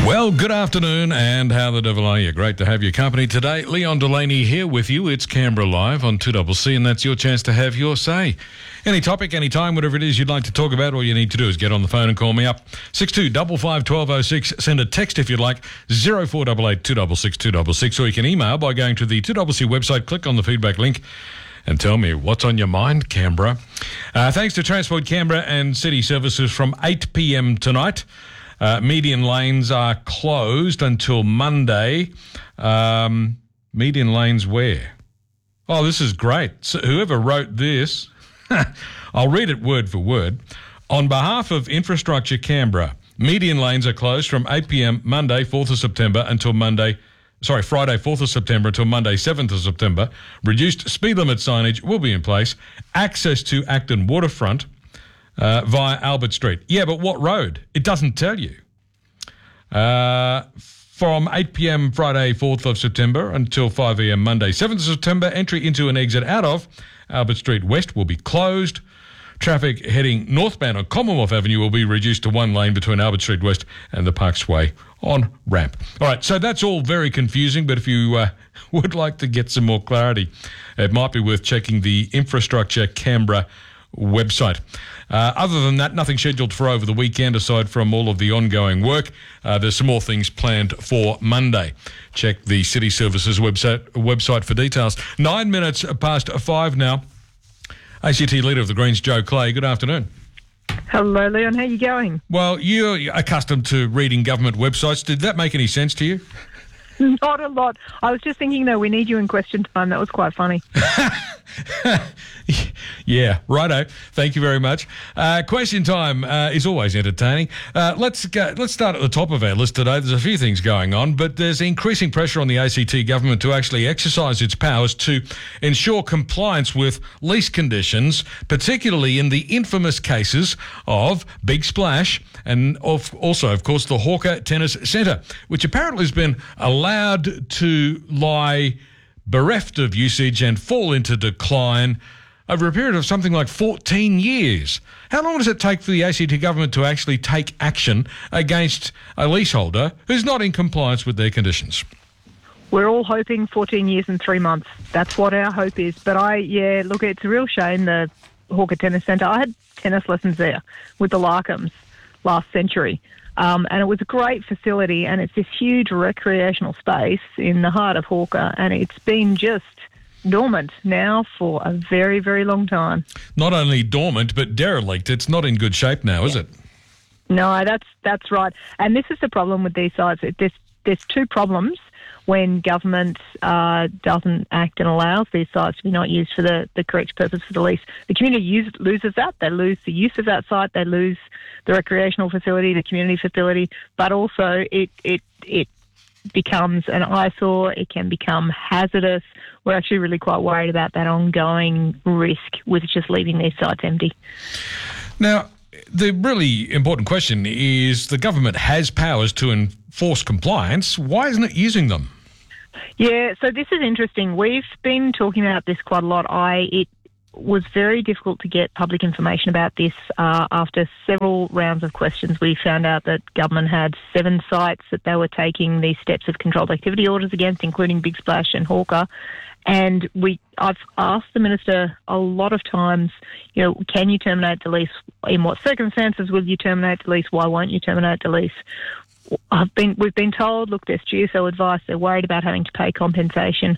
Well, good afternoon, and how the devil are you? Great to have your company today. Leon Delaney here with you. It's Canberra Live on 2CC, and that's your chance to have your say. Any topic, any time, whatever it is you'd like to talk about, all you need to do is get on the phone and call me up. 6255 1206. Send a text if you'd like, 0488 266 266, or you can email by going to the 2CC website, click on the feedback link, and tell me what's on your mind, Canberra. Thanks to Transport Canberra and City Services from 8 p.m. tonight. Median lanes are closed until Monday. Median lanes where? Oh, this is great. So whoever wrote this, I'll read it word for word. On behalf of Infrastructure Canberra, median lanes are closed from 8 p.m. Monday, 4th of September until Friday, 4th of September until Monday, 7th of September. Reduced speed limit signage will be in place. Access to Acton Waterfront via Albert Street. Yeah, but what road? It doesn't tell you. From 8 p.m. Friday, 4th of September until 5 a.m. Monday, 7th of September, entry into and exit out of Albert Street West will be closed. Traffic heading northbound on Commonwealth Avenue will be reduced to one lane between Albert Street West and the Parks Way on ramp. All right, so that's all very confusing, but if you would like to get some more clarity, it might be worth checking the Infrastructure Canberra website. Other than that, nothing scheduled for over the weekend aside from all of the ongoing work. There's some more things planned for Monday. Check the City Services website for details. 9 minutes past 5 now. ACT Leader of the Greens, Joe Clay, good afternoon. Hello, Leon. How are you going? Well, you're accustomed to reading government websites. Did that make any sense to you? Not a lot. I was just thinking, though, we need you in question time. That was quite funny. Yeah, righto. Thank you very much. Question time is always entertaining. Let's start at the top of our list today. There's a few things going on, but there's increasing pressure on the ACT government to actually exercise its powers to ensure compliance with lease conditions, particularly in the infamous cases of Big Splash and also, of course, the Hawker Tennis Centre, which apparently has been allowed to lie bereft of usage and fall into decline over a period of something like 14 years. How long does it take for the ACT government to actually take action against a leaseholder who's not in compliance with their conditions? We're all hoping 14 years and 3 months. That's what our hope is. But look, it's a real shame, the Hawker Tennis Centre. I had tennis lessons there with the Larkhams last century. And it was a great facility, and it's this huge recreational space in the heart of Hawker, and it's been just dormant now for a very, very long time. Not only dormant, but derelict. It's not in good shape now, is it? No, that's right. And this is the problem with these sites. There's two problems when government doesn't act and allows these sites to be not used for the correct purpose for the lease. The community loses that. They lose the use of that site. They lose the recreational facility, the community facility, but also it becomes an eyesore. It can become hazardous. We're actually really quite worried about that ongoing risk with just leaving these sites empty. Now, the really important question is the government has powers to enforce compliance. Why isn't it using them? Yeah, so this is interesting. We've been talking about this quite a lot. It was very difficult to get public information about this. After several rounds of questions, we found out that government had 7 sites that they were taking these steps of controlled activity orders against, including Big Splash and Hawker. And I've asked the Minister a lot of times, can you terminate the lease? In what circumstances will you terminate the lease? Why won't you terminate the lease? We've been told, look, there's GSO advice. They're worried about having to pay compensation.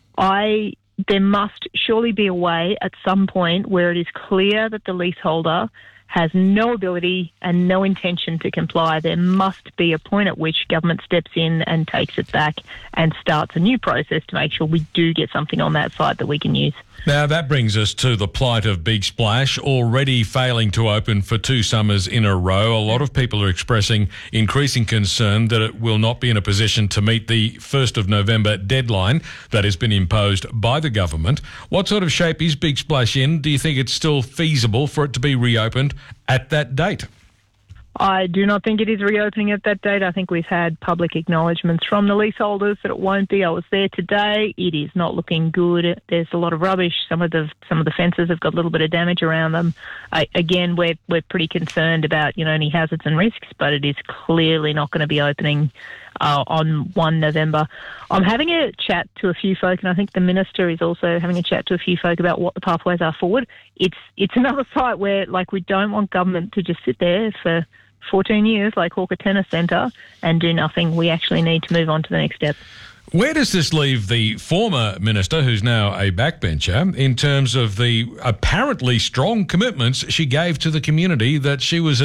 There must surely be a way at some point where it is clear that the leaseholder has no ability and no intention to comply. There must be a point at which government steps in and takes it back and starts a new process to make sure we do get something on that site that we can use. Now, that brings us to the plight of Big Splash, already failing to open for 2 summers in a row. A lot of people are expressing increasing concern that it will not be in a position to meet the 1st of November deadline that has been imposed by the government. What sort of shape is Big Splash in? Do you think it's still feasible for it to be reopened at that date? I do not think it is reopening at that date. I think we've had public acknowledgements from the leaseholders that it won't be. I was there today. It is not looking good. There's a lot of rubbish. Some of the fences have got a little bit of damage around them. Again, we're pretty concerned about any hazards and risks, but it is clearly not going to be opening on 1 November. I'm having a chat to a few folk, and I think the Minister is also having a chat to a few folk about what the pathways are forward. It's another site where, we don't want government to just sit there for 14 years like Hawker Tennis Centre and do nothing. We actually need to move on to the next step. Where does this leave the former minister, who's now a backbencher, in terms of the apparently strong commitments she gave to the community, that she was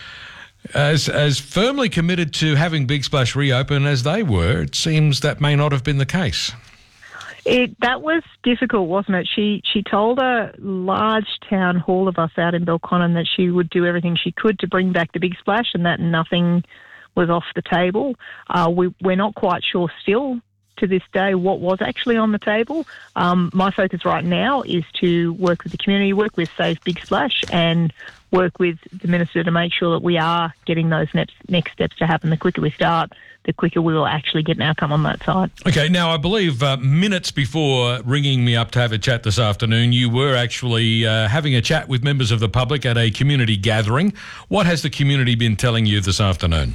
as firmly committed to having Big Splash reopen as they were? It seems that may not have been the case. That was difficult, wasn't it? She told a large town hall of us out in Belconnen that she would do everything she could to bring back the Big Splash, and that nothing was off the table. We're not quite sure still to this day what was actually on the table. My focus right now is to work with the community, work with Save Big Splash, and work with the Minister to make sure that we are getting those next steps to happen. The quicker we start, the quicker we will actually get an outcome on that side. Okay, now I believe minutes before ringing me up to have a chat this afternoon, you were actually having a chat with members of the public at a community gathering. What has the community been telling you this afternoon?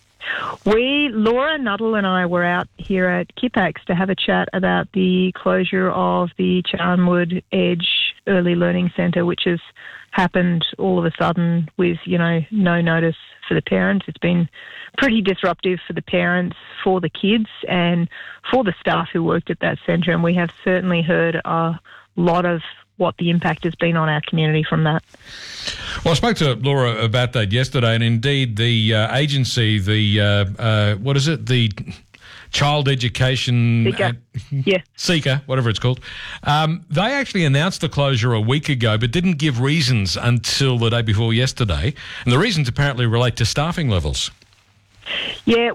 Laura Nuttall and I were out here at Kipax to have a chat about the closure of the Charnwood Edge Early Learning Centre, which has happened all of a sudden with, no notice for the parents. It's been pretty disruptive for the parents, for the kids, and for the staff who worked at that centre. And we have certainly heard a lot of what the impact has been on our community from that. Well, I spoke to Laura about that yesterday, and indeed the agency, the Child Education Seeker, whatever it's called, they actually announced the closure a week ago but didn't give reasons until the day before yesterday. And the reasons apparently relate to staffing levels. Yeah,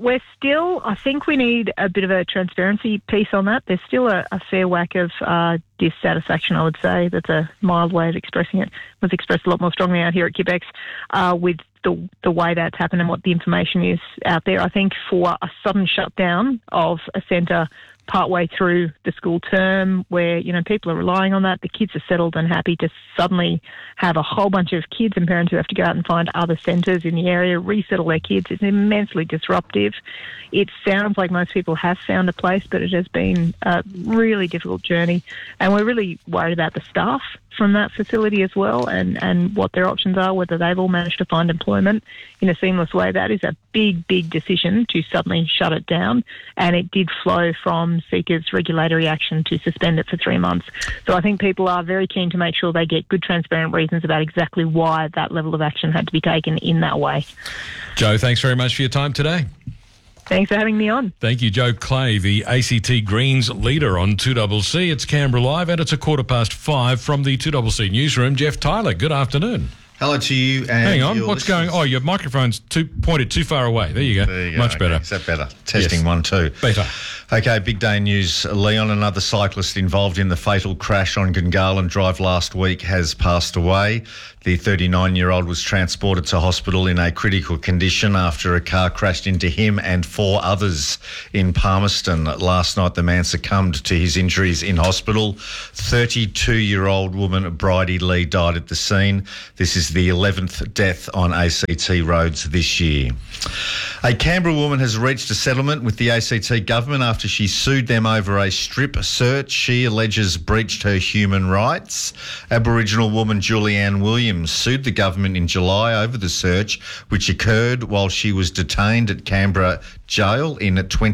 I think we need a bit of a transparency piece on that. There's still a fair whack of dissatisfaction, I would say. That's a mild way of expressing it. It was expressed a lot more strongly out here at Kipex with the way that's happened and what the information is out there. I think for a sudden shutdown of a centre partway through the school term where, people are relying on that, the kids are settled and happy, to suddenly have a whole bunch of kids and parents who have to go out and find other centres in the area, resettle their kids, is immensely disruptive. It sounds like most people have found a place, but it has been a really difficult journey. And we're really worried about the staff from that facility as well, and what their options are, whether they've all managed to find employment in a seamless way. That is a big, big decision to suddenly shut it down, and it did flow from Seeker's regulatory action to suspend it for 3 months. So I think people are very keen to make sure they get good, transparent reasons about exactly why that level of action had to be taken in that way. Jo, thanks very much for your time today. Thanks for having me on. Thank you, Jo Clay, the ACT Greens leader on 2CC. It's Canberra Live, and it's 5:15 from the 2CC newsroom. Jeff Tyler, good afternoon. Hello to you. And hang on, what's going on? Oh, your microphone's pointed too far away. There you go. There you go. Much better. Is that better? Testing 1, 2. Better. Okay, big day news. Leon, another cyclist involved in the fatal crash on Gungahlin Drive last week, has passed away. The 39-year-old was transported to hospital in a critical condition after a car crashed into him and 4 others in Palmerston. Last night, the man succumbed to his injuries in hospital. 32-year-old woman Bridie Lee died at the scene. This is the 11th death on ACT roads this year. A Canberra woman has reached a settlement with the ACT government after she sued them over a strip search she alleges breached her human rights. Aboriginal woman Julianne Williams sued the government in July over the search, which occurred while she was detained at Canberra Jail in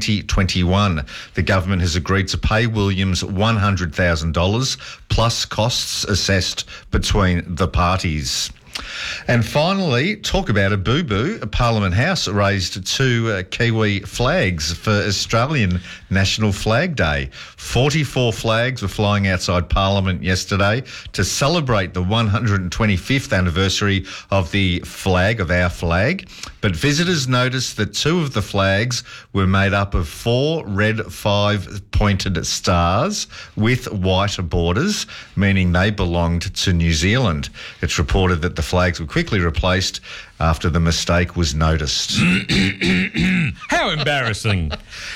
2021. The government has agreed to pay Williams $100,000 plus costs assessed between the parties. And finally, talk about a boo-boo. Parliament House raised 2 Kiwi flags for Australian National Flag Day. 44 flags were flying outside Parliament yesterday to celebrate the 125th anniversary of the flag, of our flag. But But visitors noticed that 2 of the flags were made up of 4 red 5-pointed stars with white borders, meaning they belonged to New Zealand. It's reported that the flags were quickly replaced after the mistake was noticed. How embarrassing.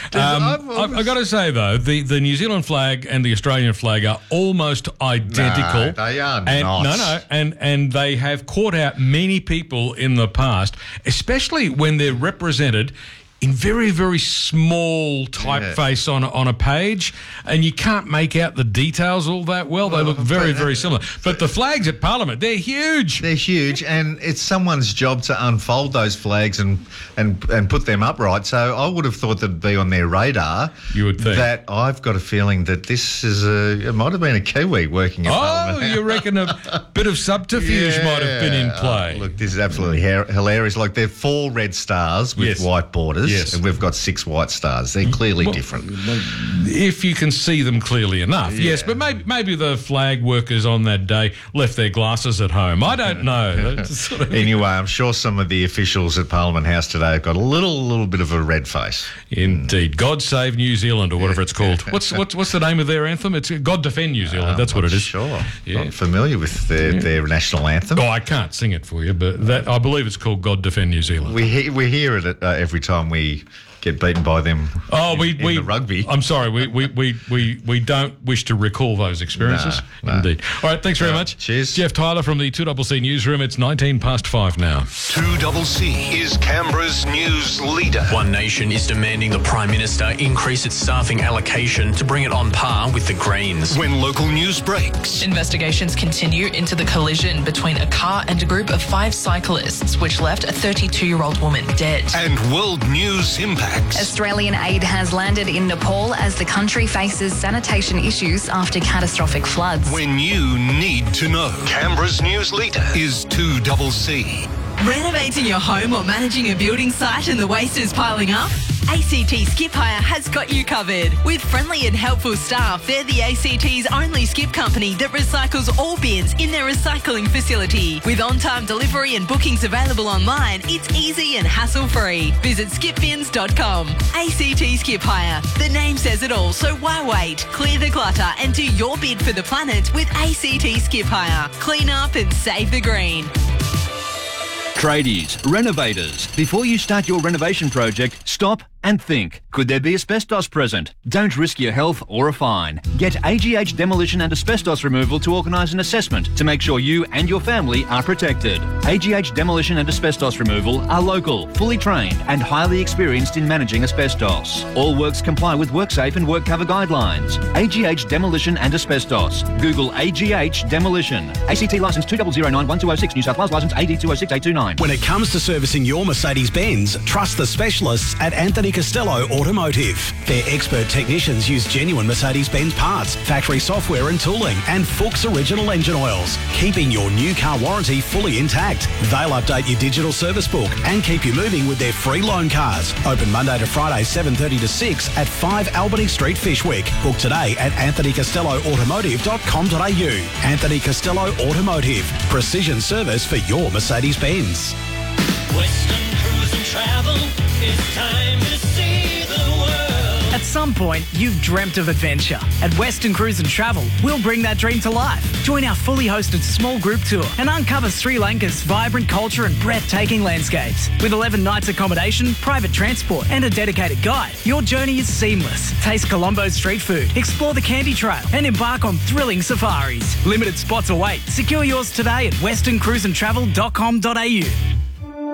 I've got to say, though, the New Zealand flag and the Australian flag are almost identical. No, they are not. not. And they have caught out many people in the past, especially when they're represented in very, very small typeface on a page, and you can't make out the details all that well. They look very, very similar. But the flags at Parliament, they're huge. They're huge, and it's someone's job to unfold those flags and put them upright. So I would have thought that'd be on their radar. You would think. That I've got a feeling that this is it might have been a Kiwi working at Parliament. Oh, you reckon a bit of subterfuge might have been in play? Look, this is absolutely hilarious. Like, they're 4 red stars with white borders. Yes. And we've got 6 white stars. They're clearly different. If you can see them clearly enough, yes. But maybe the flag workers on that day left their glasses at home. I don't know. Anyway, I'm sure some of the officials at Parliament House today have got a little bit of a red face. Indeed. God Save New Zealand, or whatever it's called. What's the name of their anthem? It's God Defend New Zealand. That's what it is. Sure. Yeah. Not familiar with their national anthem. Oh, I can't sing it for you, but I believe it's called God Defend New Zealand. We hear it every time we get beaten by them. In the rugby. I'm sorry, we don't wish to recall those experiences. No. Indeed. All right, thanks very much. Cheers. Jeff Tyler from the 2CC newsroom. It's 5:19 now. 2CC is Canberra's news leader. One Nation is demanding the Prime Minister increase its staffing allocation to bring it on par with the Greens. When local news breaks. Investigations continue into the collision between a car and a group of 5 cyclists, which left a 32-year-old woman dead. And world news impacts. Australian aid has landed in Nepal as the country faces sanitation issues after catastrophic floods. When you need to know. Canberra's news leader is 2CC. Renovating your home or managing a building site and the waste is piling up? ACT Skip Hire has got you covered. With friendly and helpful staff, they're the ACT's only skip company that recycles all bins in their recycling facility. With on-time delivery and bookings available online, it's easy and hassle-free. Visit skipbins.com. ACT Skip Hire. The name says it all, so why wait? Clear the clutter and do your bid for the planet with ACT Skip Hire. Clean up and save the green. Tradies, renovators, before you start your renovation project, stop and think. Could there be asbestos present? Don't risk your health or a fine. Get AGH Demolition and Asbestos Removal to organise an assessment to make sure you and your family are protected. AGH Demolition and Asbestos Removal are local, fully trained and highly experienced in managing asbestos. All works comply with WorkSafe and WorkCover guidelines. AGH Demolition and Asbestos. Google AGH Demolition. ACT licence 2009-1206, New South Wales licence AD 206829. When it comes to servicing your Mercedes-Benz, trust the specialists at Anthony Costello Automotive. Their expert technicians use genuine Mercedes-Benz parts, factory software and tooling, and Fuchs original engine oils, keeping your new car warranty fully intact. They'll update your digital service book and keep you moving with their free loan cars. Open Monday to Friday, 7:30 to 6 at 5 Albany Street, Fishwick. Book today at anthonycostelloautomotive.com.au. Anthony Costello Automotive. Precision service for your Mercedes-Benz. Western Cruise and Travel, it's time to see the world. At some point, you've dreamt of adventure. At Western Cruise and Travel, we'll bring that dream to life. Join our fully hosted small group tour and uncover Sri Lanka's vibrant culture and breathtaking landscapes. With 11 nights accommodation, private transport and a dedicated guide, your journey is seamless. Taste Colombo's street food, explore the Candy Trail and embark on thrilling safaris. Limited spots await. Secure yours today at westerncruiseandtravel.com.au.